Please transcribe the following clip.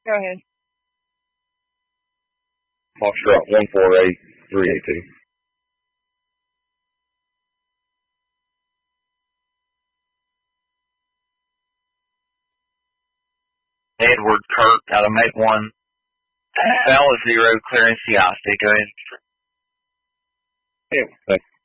Go ahead. Foxtrot 148382. Edward Kirk out of Mate 1. Bella 0, clearance the ice. Go ahead. Yeah, thanks.